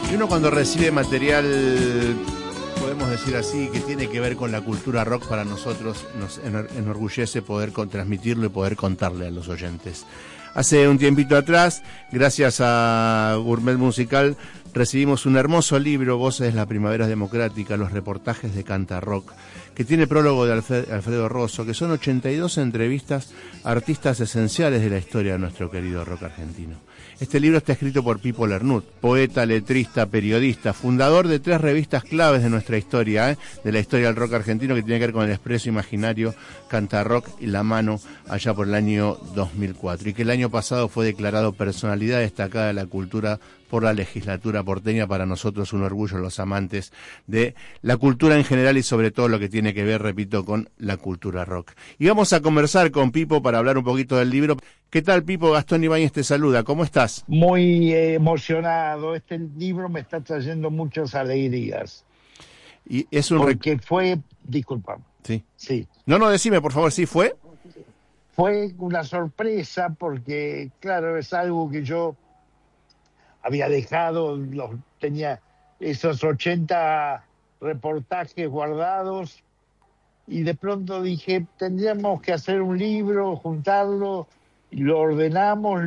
Y uno cuando recibe material, podemos decir así, que tiene que ver con la cultura rock, para nosotros nos enorgullece poder transmitirlo y poder contarle a los oyentes. Hace un tiempito atrás, gracias a Gourmet Musical, recibimos un hermoso libro, Voces de la Primavera Democrática, los reportajes de Cantarrock, que tiene prólogo de Alfredo Rosso, que son 82 entrevistas a artistas esenciales de la historia de nuestro querido rock argentino. Este libro está escrito por Pipo Lernud, poeta, letrista, periodista, fundador de 3 revistas claves de nuestra historia, de la historia del rock argentino, que tiene que ver con el Expreso Imaginario, Cantarrock y La Mano, allá por el año 2004, y que el año pasado fue declarado personalidad destacada de la cultura por la legislatura porteña. Para nosotros un orgullo, los amantes de la cultura en general y sobre todo lo que tiene que ver, repito, con la cultura rock. Y vamos a conversar con Pipo para hablar un poquito del libro. ¿Qué tal, Pipo? Gastón Ibáñez te saluda, ¿cómo estás? Muy emocionado, este libro me está trayendo muchas alegrías. Y es un porque fue, disculpa. Sí. No, decime, por favor, ¿sí fue? Fue una sorpresa porque, claro, es algo que yo había dejado, tenía esos 80 reportajes guardados y de pronto dije, tendríamos que hacer un libro, juntarlo, y lo ordenamos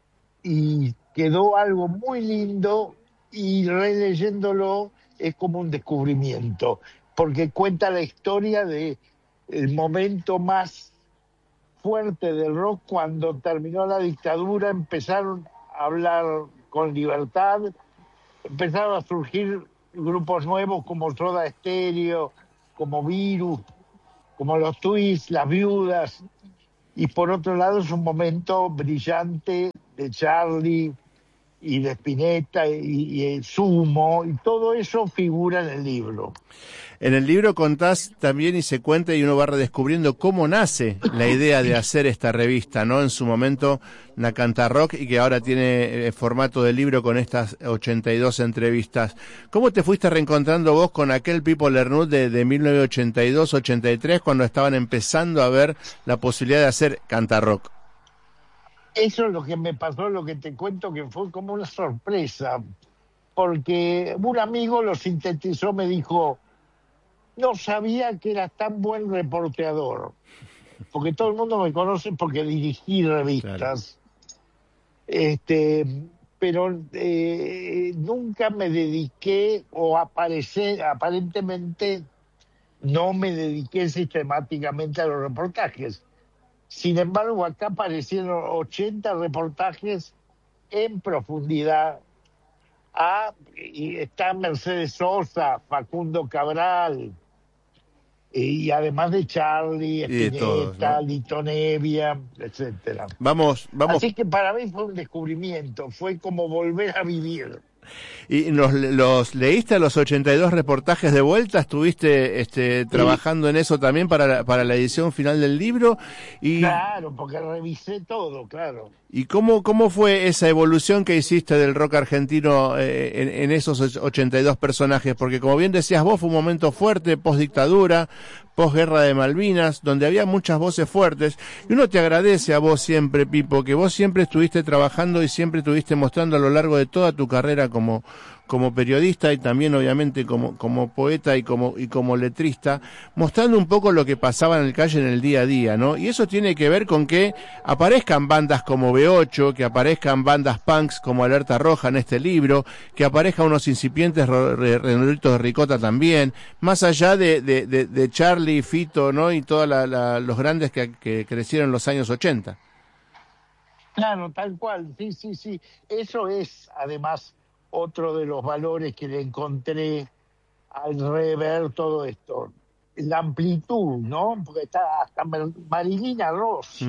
y quedó algo muy lindo, y releyéndolo es como un descubrimiento, porque cuenta la historia de el momento más fuerte del rock. Cuando terminó la dictadura empezaron a hablar con libertad, empezaron a surgir grupos nuevos como Soda Stereo, como Virus, como los Twists, las Viudas, y por otro lado es un momento brillante de Charlie y de Spinetta y el Sumo, y todo eso figura en el libro. En el libro contás también, y se cuenta, y uno va redescubriendo cómo nace la idea de hacer esta revista, ¿no? En su momento, la Cantarrock, y que ahora tiene formato de libro con estas 82 entrevistas. ¿Cómo te fuiste reencontrando vos con aquel Pipo Lernud de 1982-83, cuando estaban empezando a ver la posibilidad de hacer Cantarrock? Eso es lo que me pasó, lo que te cuento, que fue como una sorpresa, porque un amigo lo sintetizó, me dijo, no sabía que eras tan buen reporteador, porque todo el mundo me conoce porque dirigí revistas, claro. Pero nunca me dediqué, o aparentemente no me dediqué sistemáticamente a los reportajes. Sin embargo, acá aparecieron 80 reportajes en profundidad. Y está Mercedes Sosa, Facundo Cabral, y además de Charlie, Spinetta, ¿no? Lito Nevia, etcétera. Vamos. Así que para mí fue un descubrimiento, fue como volver a vivir. ¿Y los leíste a los 82 reportajes de vuelta? ¿Estuviste trabajando en eso también para la edición final del libro? Claro, porque revisé todo, claro. ¿Y cómo fue esa evolución que hiciste del rock argentino en esos 82 personajes? Porque como bien decías vos, fue un momento fuerte, post-dictadura, post-guerra de Malvinas, donde había muchas voces fuertes. Y uno te agradece a vos siempre, Pipo, que vos siempre estuviste trabajando y siempre estuviste mostrando a lo largo de toda tu carrera como periodista, y también obviamente como poeta y como letrista, mostrando un poco lo que pasaba en el calle, en el día a día, ¿no? Y eso tiene que ver con que aparezcan bandas como B8, que aparezcan bandas punks como Alerta Roja en este libro, que aparezcan unos incipientes Redonditos de Ricota también, más allá de Charlie, Fito, ¿no? Y todos los grandes que crecieron en los años 80. Claro, tal cual, sí. Eso es, además, otro de los valores que le encontré al rever todo esto. La amplitud, ¿no? Porque está hasta Marilina Ross,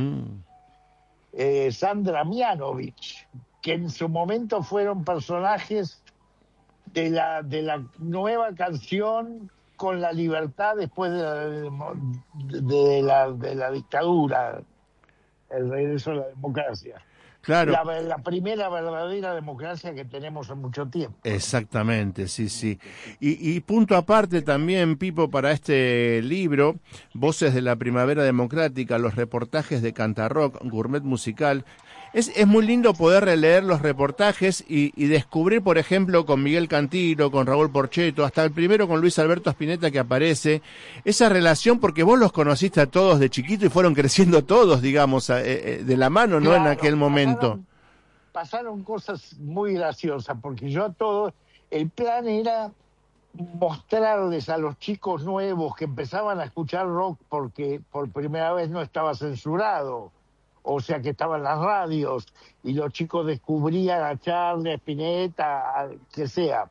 Sandra Mianovich, que en su momento fueron personajes de la nueva canción con la libertad después de la dictadura, el regreso a la democracia. Claro. La primera verdadera democracia que tenemos en mucho tiempo. Exactamente, sí. Y punto aparte también, Pipo, para este libro, Voces de la Primavera Democrática, los reportajes de Cantarrock, Gourmet Musical, Es muy lindo poder releer los reportajes y descubrir, por ejemplo, con Miguel Cantilo, con Raúl Porchetto, hasta el primero con Luis Alberto Spinetta que aparece, esa relación, porque vos los conociste a todos de chiquito y fueron creciendo todos, digamos, de la mano, ¿no? En Claro, aquel momento. pasaron cosas muy graciosas, porque yo a todos, el plan era mostrarles a los chicos nuevos que empezaban a escuchar rock porque por primera vez no estaba censurado, o sea que estaban las radios, y los chicos descubrían a Charlie, a Spinetta, a que sea,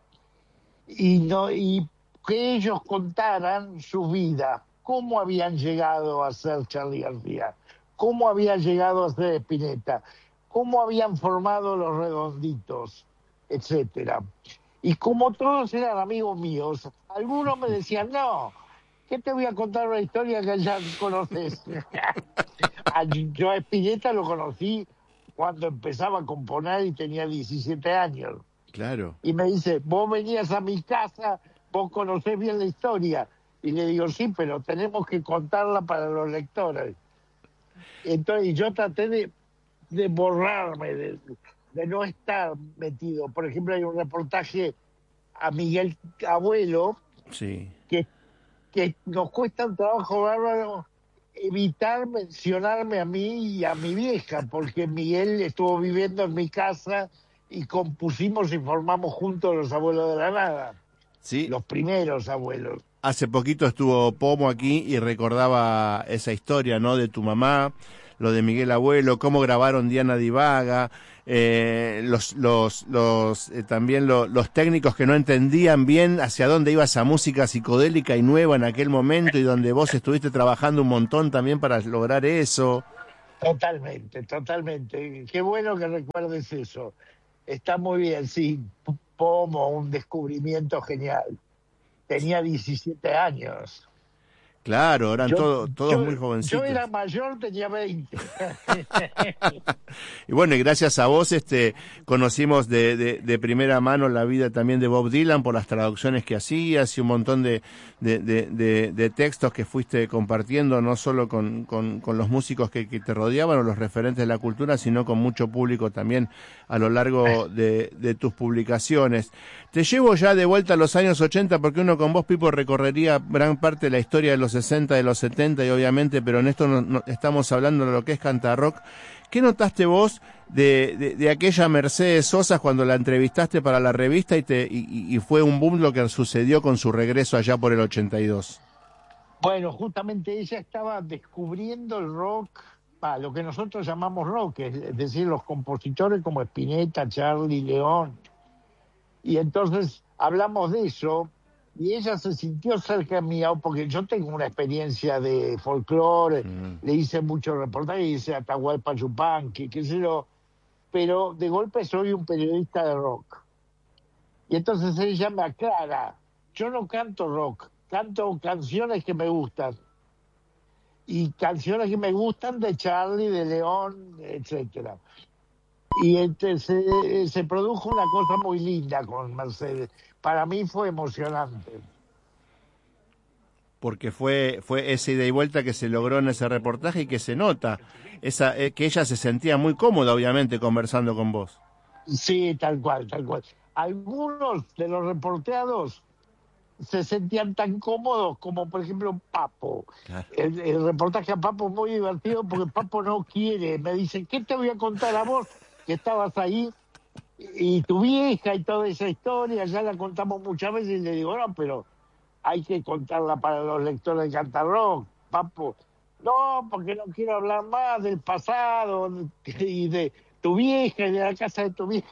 y que ellos contaran su vida, cómo habían llegado a ser Charlie García, cómo habían llegado a ser Spinetta, cómo habían formado los Redonditos, etcétera. Y como todos eran amigos míos, algunos me decían, no, ¿qué te voy a contar una historia que ya conoces? Yo a Spinetta lo conocí cuando empezaba a componer y tenía 17 años. Claro. Y me dice, vos venías a mi casa, vos conocés bien la historia. Y le digo, sí, pero tenemos que contarla para los lectores. Entonces yo traté de borrarme, de no estar metido. Por ejemplo, hay un reportaje a Miguel Abuelo Sí. que nos cuesta un trabajo bárbaro evitar mencionarme a mí y a mi vieja, porque Miguel estuvo viviendo en mi casa y compusimos y formamos juntos Los Abuelos de la Nada, Sí. los primeros abuelos. Hace poquito estuvo Pomo aquí y recordaba esa historia, ¿no? De tu mamá, lo de Miguel Abuelo, cómo grabaron Diana Divaga, también los técnicos que no entendían bien hacia dónde iba esa música psicodélica y nueva en aquel momento y donde vos estuviste trabajando un montón también para lograr eso. Totalmente, totalmente. Qué bueno que recuerdes eso. Está muy bien, sí. Pomo, un descubrimiento genial. Tenía 17 años. Claro, eran Yo, todos yo, muy yo jovencitos. era mayor, tenía 20. Y bueno, y gracias a vos conocimos de primera mano la vida también de Bob Dylan por las traducciones que hacías y un montón de textos que fuiste compartiendo, no solo con los músicos que te rodeaban o los referentes de la cultura, sino con mucho público también a lo largo de tus publicaciones. Te llevo ya de vuelta a los años 80 porque uno con vos, Pipo, recorrería gran parte de la historia de los 60, de los 70 y obviamente, pero en esto no estamos hablando de lo que es Cantarrock. ¿Qué notaste vos de aquella Mercedes Sosa cuando la entrevistaste para la revista y fue un boom lo que sucedió con su regreso allá por el 82? Bueno, justamente ella estaba descubriendo el rock, lo que nosotros llamamos rock, es decir, los compositores como Spinetta, Charlie, León. Y entonces hablamos de eso y ella se sintió cerca mía, porque yo tengo una experiencia de folclore, le hice muchos reportajes, hice Atahualpa Yupanqui, qué sé yo, pero de golpe soy un periodista de rock. Y entonces ella me aclara, yo no canto rock, canto canciones que me gustan. Y canciones que me gustan de Charlie, de León, etcétera. Y se produjo una cosa muy linda con Mercedes. Para mí fue emocionante. Porque fue esa ida y vuelta que se logró en ese reportaje y que se nota, que ella se sentía muy cómoda, obviamente, conversando con vos. Sí, tal cual, tal cual. Algunos de los reporteados se sentían tan cómodos como, por ejemplo, Papo. Claro. El reportaje a Papo es muy divertido porque Papo no quiere. Me dice, ¿qué te voy a contar a vos que estabas ahí? Y tu vieja y toda esa historia, ya la contamos muchas veces y le digo, no, pero hay que contarla para los lectores de Cantarrock, Papo. No, porque no quiero hablar más del pasado y de tu vieja y de la casa de tu vieja.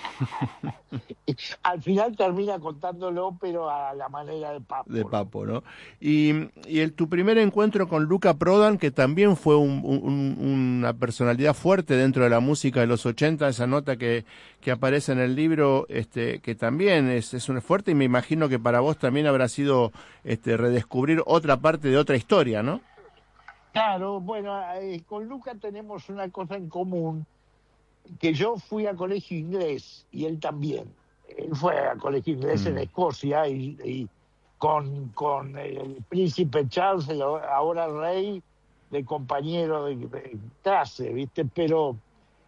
Al final termina contándolo, pero a la manera de Papo. De Papo, ¿no? Y tu primer encuentro con Luca Prodan, que también fue una personalidad fuerte dentro de la música de los 80, esa nota que aparece en el libro, que también es una fuerte, y me imagino que para vos también habrá sido redescubrir otra parte de otra historia, ¿no? Claro, bueno, con Luca tenemos una cosa en común, que yo fui a colegio inglés y él también. Él fue a colegio inglés en Escocia y con el príncipe Charles, ahora rey, de compañero de clase, ¿viste? Pero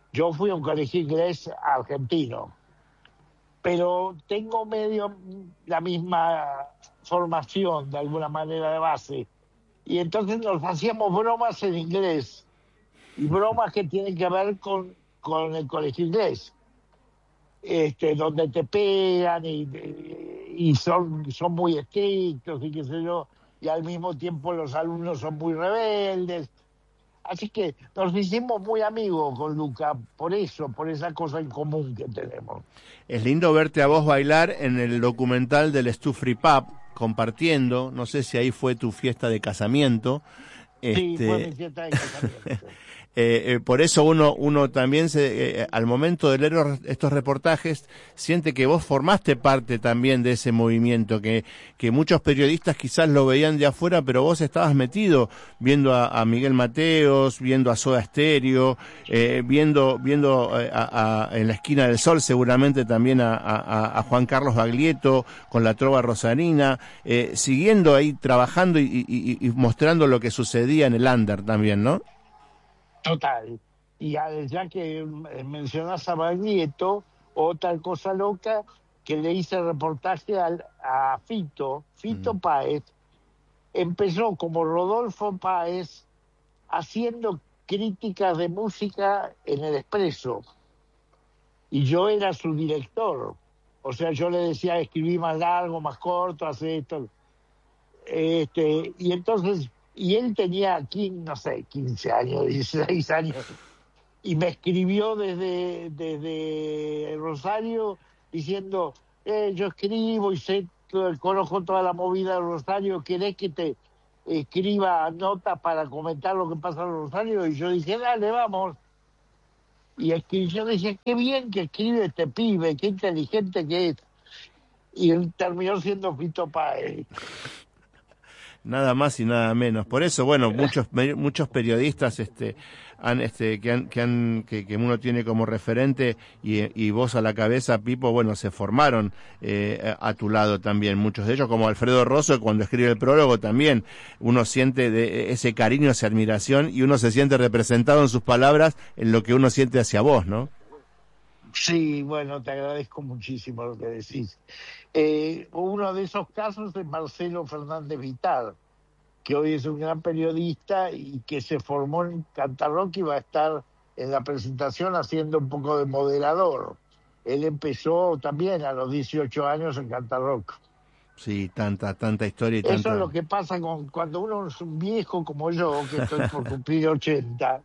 Yo fui a un colegio inglés argentino, pero tengo medio la misma formación, de alguna manera, de base. Y entonces nos hacíamos bromas en inglés, y bromas que tienen que ver con el colegio inglés, donde te pegan y son muy estrictos y qué sé yo, y al mismo tiempo los alumnos son muy rebeldes. Así que nos hicimos muy amigos con Luca, por eso, por esa cosa en común que tenemos. Es lindo verte a vos bailar en el documental del Stu Free Pub, compartiendo, no sé si ahí fue tu fiesta de casamiento. Sí, fue mi fiesta de casamiento. Por eso uno también al momento de leer estos reportajes siente que vos formaste parte también de ese movimiento, que muchos periodistas quizás lo veían de afuera, pero vos estabas metido viendo a Miguel Mateos, viendo a Soda Stereo, viendo en la esquina del Sol seguramente también a Juan Carlos Baglietto con la Trova Rosarina, siguiendo ahí trabajando y mostrando lo que sucedía en el under también, ¿no? Total. Y ya que mencionas a Baglietto, otra cosa loca, que le hice reportaje a Fito Páez, empezó como Rodolfo Páez haciendo críticas de música en el Expreso, y yo era su director. O sea, yo le decía, escribí más largo, más corto, hace esto. Y entonces, y él tenía aquí, no sé, 15 años, 16 años, y me escribió desde Rosario diciendo, yo escribo y conozco toda la movida de Rosario, ¿querés que te escriba notas para comentar lo que pasa en Rosario? Y yo dije, dale, vamos. Y yo decía, qué bien que escribe este pibe, qué inteligente que es. Y él terminó siendo Fito Páez. Nada más y nada menos. Por eso, bueno, muchos periodistas que uno tiene como referente y vos a la cabeza, Pipo, bueno, se formaron a tu lado también. Muchos de ellos, como Alfredo Rosso, cuando escribe el prólogo también, uno siente ese cariño, esa admiración, y uno se siente representado en sus palabras en lo que uno siente hacia vos, ¿no? Sí, bueno, te agradezco muchísimo lo que decís. Uno de esos casos es Marcelo Fernández Vitar, que hoy es un gran periodista y que se formó en Cantarrock y va a estar en la presentación haciendo un poco de moderador. Él empezó también a los 18 años en Cantarrock. Sí, tanta historia y Eso tanta... es lo que pasa cuando uno es un viejo como yo, que estoy por cumplir 80,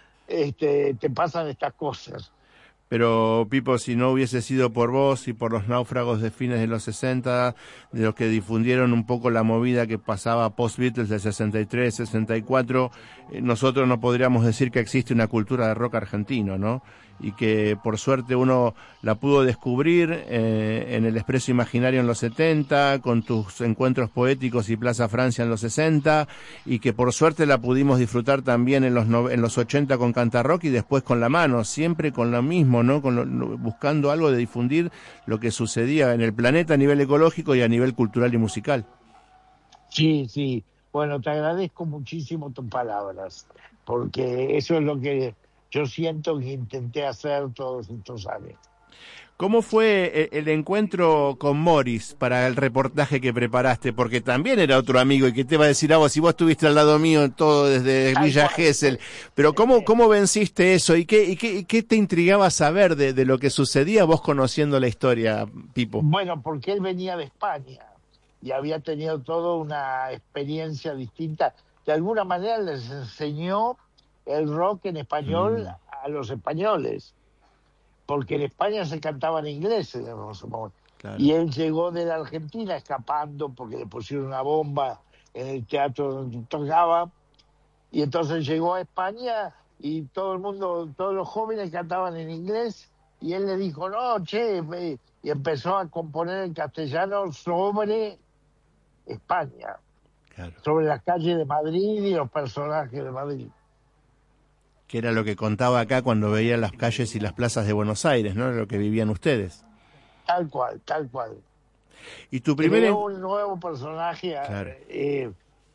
te pasan estas cosas. Pero, Pipo, si no hubiese sido por vos y por los náufragos de fines de los 60, de los que difundieron un poco la movida que pasaba post-Beatles del 63, 64, nosotros no podríamos decir que existe una cultura de rock argentino, ¿no? Y que por suerte uno la pudo descubrir en el Expreso Imaginario en los 70, con tus encuentros poéticos y Plaza Francia en los 60, y que por suerte la pudimos disfrutar también en los 80 con Cantarrock y después con La Mano, siempre con lo mismo, ¿no? Buscando algo de difundir lo que sucedía en el planeta a nivel ecológico y a nivel cultural y musical. Sí, sí. Bueno, te agradezco muchísimo tus palabras, porque eso es lo que yo siento que intenté hacer todos estos años. ¿Cómo fue el encuentro con Morris para el reportaje que preparaste? Porque también era otro amigo y que te va a decir a vos, si vos estuviste al lado mío todo desde Villa Gesell. Pero ¿cómo venciste eso? ¿Y qué te intrigaba saber de lo que sucedía vos conociendo la historia, Pipo? Bueno, porque él venía de España y había tenido toda una experiencia distinta. De alguna manera les enseñó el rock en español a los españoles, porque en España se cantaba en inglés en ese momento. Claro. Y él llegó de la Argentina escapando porque le pusieron una bomba en el teatro donde tocaba, y entonces llegó a España y todo el mundo, todos los jóvenes cantaban en inglés, y él le dijo, no, che, y empezó a componer en castellano sobre España, claro, sobre las calles de Madrid y los personajes de Madrid. Que era lo que contaba acá cuando veía las calles y las plazas de Buenos Aires, ¿no? Lo que vivían ustedes. Tal cual, tal cual. Y tu primer... un nuevo personaje, claro,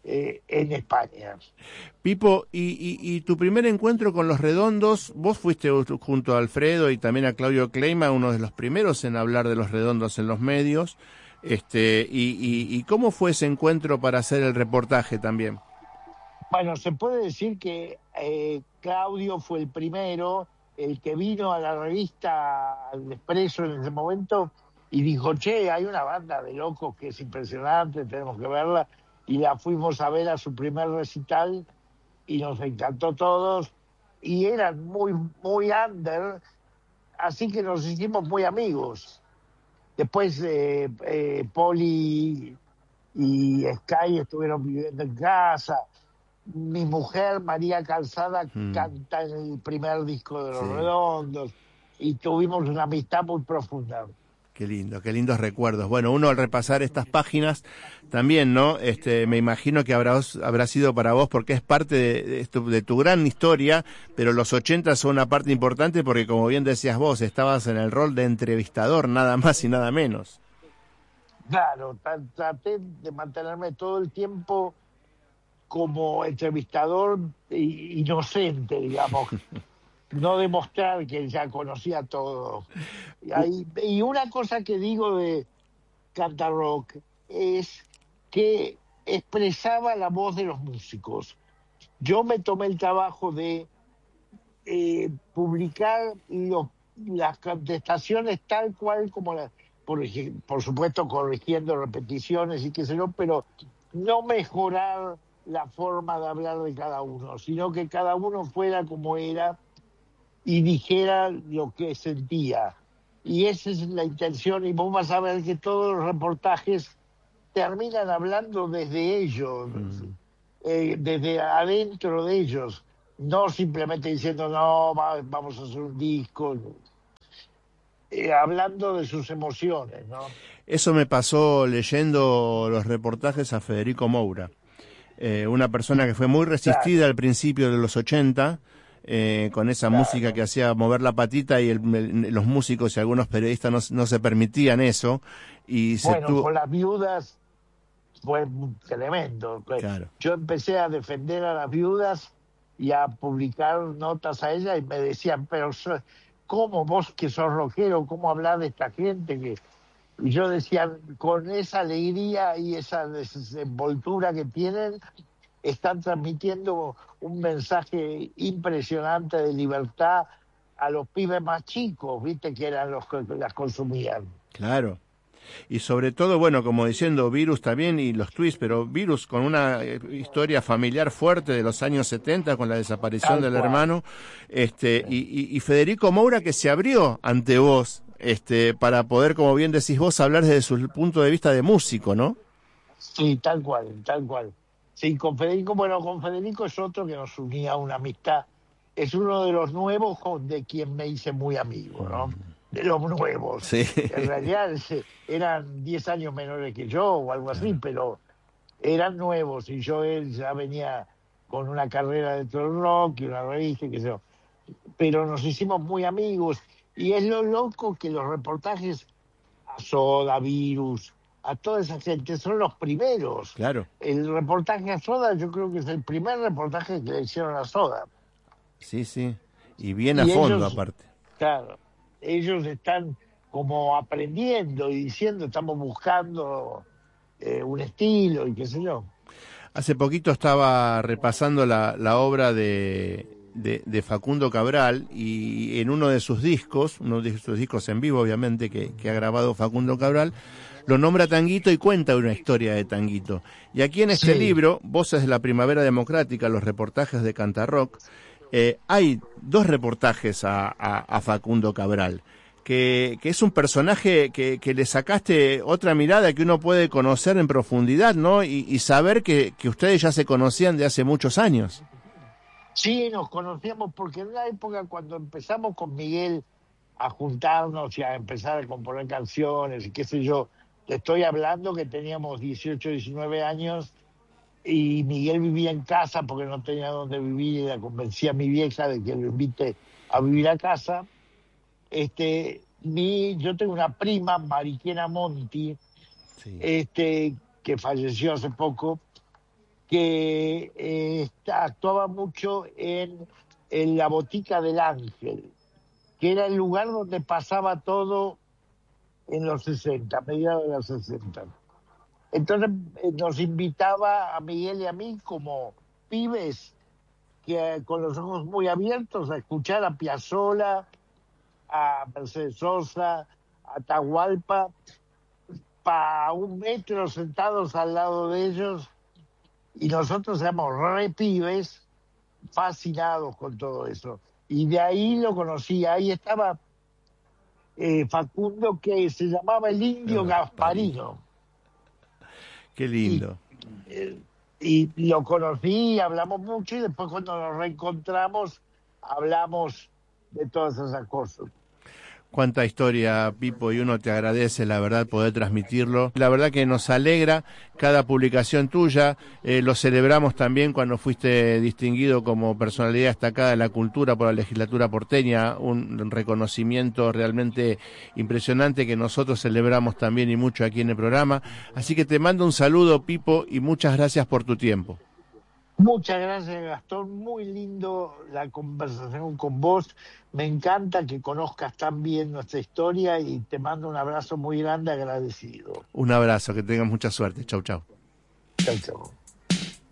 en España. Pipo, y tu primer encuentro con Los Redondos, vos fuiste junto a Alfredo y también a Claudio Kleima, uno de los primeros en hablar de Los Redondos en los medios, y ¿cómo fue ese encuentro para hacer el reportaje también? Bueno, se puede decir que Claudio fue el primero, el que vino a la revista al Expreso en ese momento y dijo, che, hay una banda de locos que es impresionante, tenemos que verla. Y la fuimos a ver a su primer recital y nos encantó todos. Y eran muy, muy under, así que nos hicimos muy amigos. Después Poli y Sky estuvieron viviendo en casa. Mi mujer, María Calzada, canta en el primer disco de Los Sí. Redondos y tuvimos una amistad muy profunda. Qué lindo, qué lindos recuerdos. Bueno, uno al repasar estas páginas también, ¿no? Me imagino que habrá sido para vos porque es parte de tu gran historia, pero los 80 son una parte importante porque, como bien decías vos, estabas en el rol de entrevistador, nada más y nada menos. Claro, traté de mantenerme todo el tiempo como entrevistador inocente, digamos, no demostrar que ya conocía todo. Y una cosa que digo de Cantarrock es que expresaba la voz de los músicos. Yo me tomé el trabajo de publicar las contestaciones tal cual como las, por supuesto corrigiendo repeticiones y qué sé yo, pero no mejorar la forma de hablar de cada uno, sino que cada uno fuera como era y dijera lo que sentía. Y esa es la intención, y vos vas a ver que todos los reportajes terminan hablando desde ellos, desde adentro de ellos, no simplemente diciendo, no, vamos a hacer un disco, hablando de sus emociones, ¿no? Eso me pasó leyendo los reportajes a Federico Moura, una persona que fue muy resistida Claro, al principio de los 80, con esa música que claro. hacía mover la patita y los músicos y algunos periodistas no se permitían eso y se Bueno, tuvo... con las viudas fue tremendo. Claro. Yo empecé a defender a las viudas y a publicar notas a ellas y me decían, pero ¿cómo vos que sos rockero, cómo hablar de esta gente que... Y yo decía, con esa alegría y esa desenvoltura que tienen, están transmitiendo un mensaje impresionante de libertad a los pibes más chicos, viste, que eran los que las consumían. Claro. Y sobre todo, bueno, como diciendo, Virus también y los Twists, pero Virus con una historia familiar fuerte de los años 70 con la desaparición Tal del cual. hermano, y Federico Moura que se abrió ante vos, para poder, como bien decís vos, hablar desde su punto de vista de músico, ¿no? Sí, tal cual, tal cual. Sí, con Federico, bueno, con Federico es otro que nos unía una amistad. Es uno de los nuevos de quien me hice muy amigo, ¿no? De los nuevos. Sí. En realidad eran 10 años menores que yo o algo así, pero eran nuevos y él ya venía con una carrera dentro del rock y una revista y qué sé yo. Pero nos hicimos muy amigos y es lo loco que los reportajes a Soda, Virus, a toda esa gente, son los primeros. Claro, El reportaje a Soda yo creo que es el primer reportaje que le hicieron a Soda. sí, sí. Y bien a Y fondo ellos, aparte. claro, ellos están como aprendiendo y diciendo, estamos buscando un estilo y qué sé yo. Hace poquito estaba repasando la obra de Facundo Cabral y en uno de sus discos, uno de sus discos en vivo obviamente que ha grabado Facundo Cabral, lo nombra Tanguito y cuenta una historia de Tanguito. Y aquí en este Sí, libro, Voces de la Primavera Democrática, los reportajes de Cantarrock, hay dos reportajes a Facundo Cabral. Que es un personaje que le sacaste otra mirada que uno puede conocer en profundidad, ¿no? Y saber que ustedes ya se conocían de hace muchos años. sí, nos conocíamos porque en una época cuando empezamos con Miguel a juntarnos y a empezar a componer canciones y qué sé yo, te estoy hablando que teníamos 18, 19 años y Miguel vivía en casa porque no tenía dónde vivir y la convencí a mi vieja de que lo invite a vivir a casa. Yo tengo una prima, Mariquena Monti, Sí. que falleció hace poco, que actuaba mucho en la Botica del Ángel, que era el lugar donde pasaba todo en los 60, a mediados de los 60. Entonces nos invitaba a Miguel y a mí como pibes que con los ojos muy abiertos a escuchar a Piazzolla, a Mercedes Sosa, a Atahualpa, a 1 metro sentados al lado de ellos, y nosotros éramos re pibes fascinados con todo eso. Y de ahí lo conocí, ahí estaba Facundo, que se llamaba el Indio Gasparino. Qué lindo. Y lo conocí, hablamos mucho, y después cuando nos reencontramos hablamos de todas esas cosas. Cuánta historia, Pipo, y uno te agradece, la verdad, poder transmitirlo. La verdad que nos alegra cada publicación tuya. Lo celebramos también cuando fuiste distinguido como personalidad destacada de la cultura por la legislatura porteña, un reconocimiento realmente impresionante que nosotros celebramos también y mucho aquí en el programa. Así que te mando un saludo, Pipo, y muchas gracias por tu tiempo. Muchas gracias, Gastón. Muy lindo la conversación con vos. Me encanta que conozcas tan bien nuestra historia y te mando un abrazo muy grande, agradecido. Un abrazo, que tengas mucha suerte. Chau, chau. Chau, chau.